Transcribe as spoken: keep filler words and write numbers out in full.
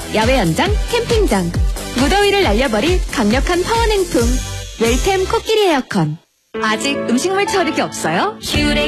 야외 연장, 캠핑장. 무더위를 날려버릴 강력한 파워냉풍. 웰템 코끼리 에어컨. 아직 음식물 처리기 없어요?